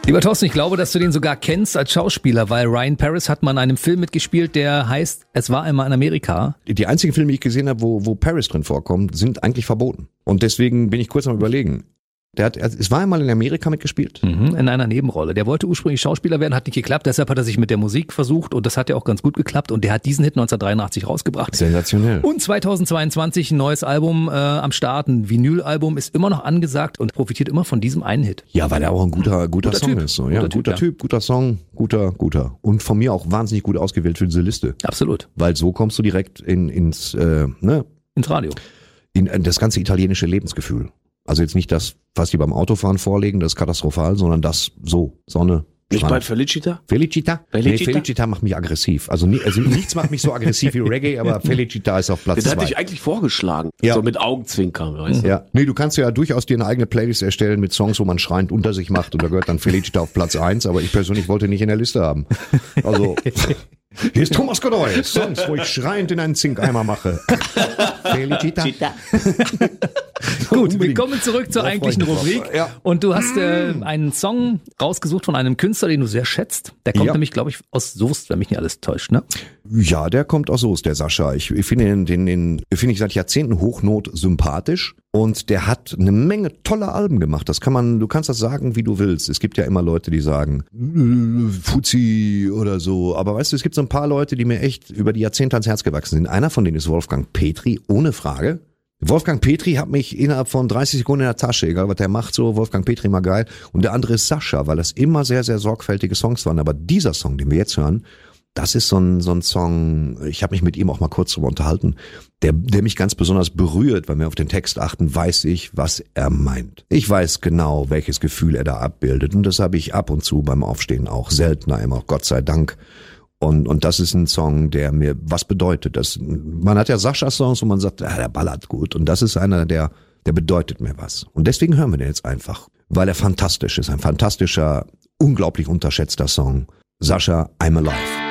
Lieber Thorsten, ich glaube, dass du den sogar kennst als Schauspieler, weil Ryan Paris hat mal in einem Film mitgespielt, der heißt Es war einmal in Amerika. Die einzigen Filme, die ich gesehen habe, wo Paris drin vorkommt, sind eigentlich verboten. Und deswegen bin ich kurz am Überlegen. Es war einmal in Amerika mitgespielt. In einer Nebenrolle. Der wollte ursprünglich Schauspieler werden, hat nicht geklappt. Deshalb hat er sich mit der Musik versucht und das hat ja auch ganz gut geklappt. Und der hat diesen Hit 1983 rausgebracht. Sensationell. Und 2022 ein neues Album am Start. Ein Vinylalbum ist immer noch angesagt und profitiert immer von diesem einen Hit. Ja, weil er auch ein guter Song Typ. ist. So. Ja, guter Typ, guter Song, guter. Und von mir auch wahnsinnig gut ausgewählt für diese Liste. Absolut. Weil so kommst du direkt ins Radio. In das ganze italienische Lebensgefühl. Also jetzt nicht das, was die beim Autofahren vorlegen, das ist katastrophal, sondern das so, Sonne. Nicht bei Felicita? Felicita? Nee, Felicita macht mich aggressiv. Also nichts macht mich so aggressiv wie Reggae, aber Felicita ist auf Platz 2. Das hatte ich eigentlich vorgeschlagen. Ja. So mit Augenzwinkern, weißt du? Ja. Nee, du kannst ja durchaus dir eine eigene Playlist erstellen mit Songs, wo man schreiend unter sich macht und da gehört dann Felicita auf Platz 1, aber ich persönlich wollte nicht in der Liste haben. Also, hier ist Thomas Godoy, Songs, wo ich schreiend in einen Zinkeimer mache. Felicita. Gut, wir kommen zurück zur eigentlichen Rubrik. Ja. Und du hast einen Song rausgesucht von einem Künstler, den du sehr schätzt. Der kommt nämlich, glaube ich, aus Soest, wenn mich nicht alles täuscht, ne? Ja, der kommt aus Soest, der Sascha. Ich finde den finde ich seit Jahrzehnten Hochnot sympathisch. Und der hat eine Menge toller Alben gemacht. Du kannst das sagen, wie du willst. Es gibt ja immer Leute, die sagen, Fuzzi oder so. Aber weißt du, es gibt so ein paar Leute, die mir echt über die Jahrzehnte ans Herz gewachsen sind. Einer von denen ist Wolfgang Petri, ohne Frage. Wolfgang Petri hat mich innerhalb von 30 Sekunden in der Tasche, egal was der macht, so Wolfgang Petri immer geil. Und der andere ist Sascha, weil das immer sehr, sehr sorgfältige Songs waren. Aber dieser Song, den wir jetzt hören, das ist so ein Song, ich habe mich mit ihm auch mal kurz drüber unterhalten, der mich ganz besonders berührt, weil wir auf den Text achten, weiß ich, was er meint. Ich weiß genau, welches Gefühl er da abbildet und das habe ich ab und zu beim Aufstehen auch, seltener immer, Gott sei Dank. Und das ist ein Song, der mir was bedeutet. Man hat ja Sascha-Songs, wo man sagt, der ballert gut und das ist einer, der bedeutet mir was. Und deswegen hören wir den jetzt einfach, weil er fantastisch ist, ein fantastischer, unglaublich unterschätzter Song. Sascha, I'm Alive.